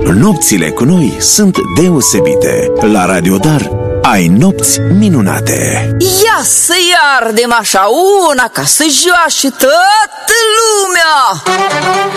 Nopțile cu noi sunt deosebite. La Radio Dar ai nopți minunate. Ia să iardem așa una ca să joace toată lumea.